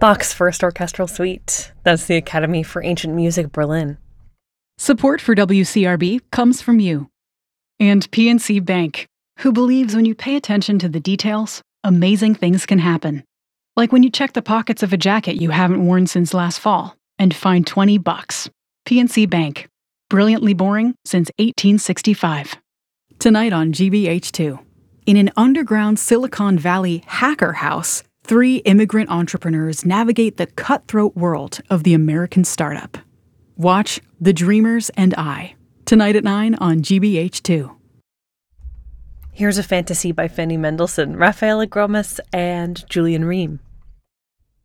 Bach's First Orchestral Suite. That's the Academy for Ancient Music, Berlin. Support for WCRB comes from you. And PNC Bank, who believes when you pay attention to the details, amazing things can happen. Like when you check the pockets of a jacket you haven't worn since last fall and find $20. PNC Bank. Brilliantly boring since 1865. Tonight on GBH2. In an underground Silicon Valley hacker house, 3 immigrant entrepreneurs navigate the cutthroat world of the American startup. Watch The Dreamers and I, tonight at 9 on GBH2. Here's a Fantasy by Fanny Mendelssohn, Raphael Gromas, and Julian Ream.